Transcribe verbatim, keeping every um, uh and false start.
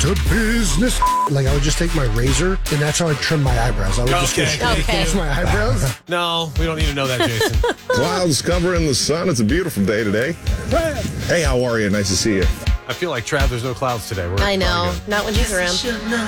to business. Like, I would just take my razor, and that's how I trim my eyebrows. I would just Okay. go Okay. okay. my eyebrows. No, we don't need to know that, Jason. Clouds covering the sun. It's a beautiful day today. Hey, how are you? Nice to see you. I feel like, Trav, there's no clouds today. We're I know. probably good. Not when he's around.